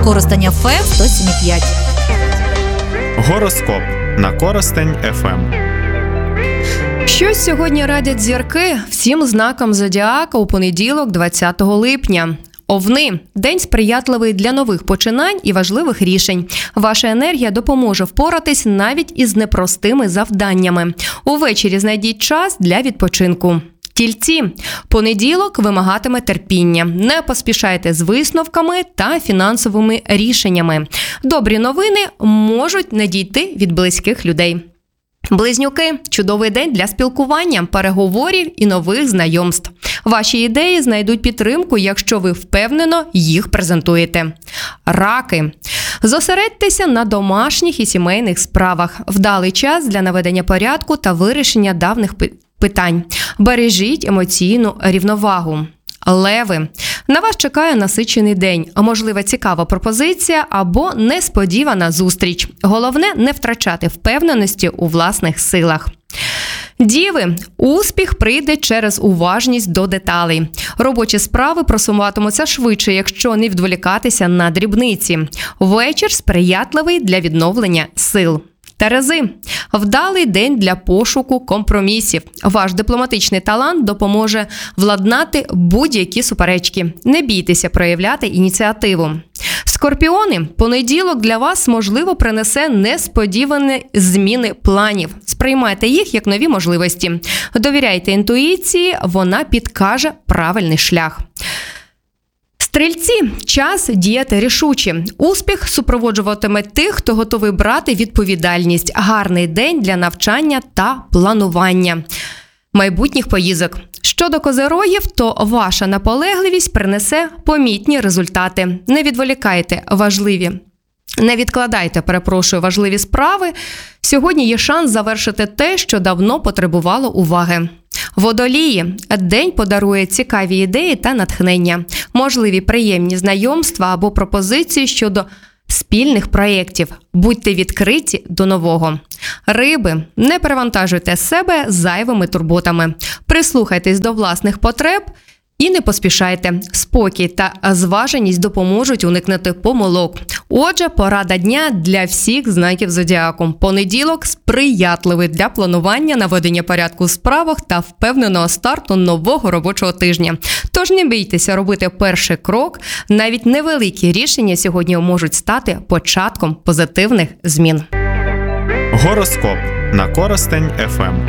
Коростень ФМ 107,5. Гороскоп на Коростень ФМ. Що сьогодні радять зірки всім знакам зодіака у понеділок, 20 липня? Овни – день сприятливий для нових починань і важливих рішень. Ваша енергія допоможе впоратись навіть із непростими завданнями. Увечері знайдіть час для відпочинку. Тільці – понеділок вимагатиме терпіння. Не поспішайте з висновками та фінансовими рішеннями. Добрі новини можуть надійти від близьких людей. Близнюки – чудовий день для спілкування, переговорів і нових знайомств. Ваші ідеї знайдуть підтримку, якщо ви впевнено їх презентуєте. Раки – зосередьтеся на домашніх і сімейних справах. Вдалий час для наведення порядку та вирішення давніх питань. Бережіть емоційну рівновагу. Леви. На вас чекає насичений день, а можливо цікава пропозиція або несподівана зустріч. Головне – не втрачати впевненості у власних силах. Діви. Успіх прийде через уважність до деталей. Робочі справи просуватимуться швидше, якщо не відволікатися на дрібниці. Вечір сприятливий для відновлення сил. Терези. Вдалий день для пошуку компромісів. Ваш дипломатичний талант допоможе владнати будь-які суперечки. Не бійтеся проявляти ініціативу. Скорпіони. Понеділок для вас, можливо, принесе несподівані зміни планів. Сприймайте їх як нові можливості. Довіряйте інтуїції, вона підкаже правильний шлях. Стрільці. Час діяти рішуче. Успіх супроводжуватиме тих, хто готовий брати відповідальність. Гарний день для навчання та планування майбутніх поїздок. Щодо козирогів, то ваша наполегливість принесе помітні результати. Не відволікайте важливі справи. Сьогодні є шанс завершити те, що давно потребувало уваги. Водолії. День подарує цікаві ідеї та натхнення. Можливі приємні знайомства або пропозиції щодо спільних проєктів. Будьте відкриті до нового. Риби. Не перевантажуйте себе зайвими турботами. Прислухайтесь до власних потреб і не поспішайте. Спокій та зваженість допоможуть уникнути помилок. Отже, порада дня для всіх знаків зодіаку. Понеділок сприятливий для планування, наведення порядку у справах та впевненого старту нового робочого тижня. Тож не бійтеся робити перший крок. Навіть невеликі рішення сьогодні можуть стати початком позитивних змін. Гороскоп на Коростень ФМ.